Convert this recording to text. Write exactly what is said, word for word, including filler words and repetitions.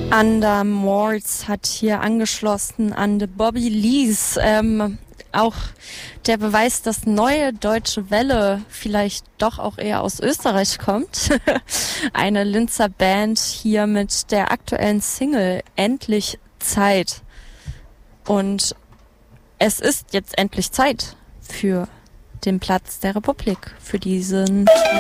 Under Malls hat hier angeschlossen an The Bobby Lees. Ähm, auch der Beweis, dass neue deutsche Welle vielleicht doch auch eher aus Österreich kommt. Eine Linzer Band hier mit der aktuellen Single Endlich Zeit. Und es ist jetzt endlich Zeit für den Platz der Republik, für diesen